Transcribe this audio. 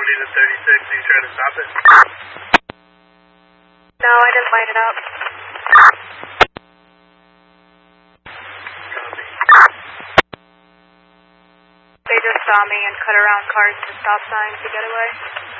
to 36. Are you trying to stop it? No, I didn't light it up. Copy. They just saw me and cut around cars at the stop sign to get away.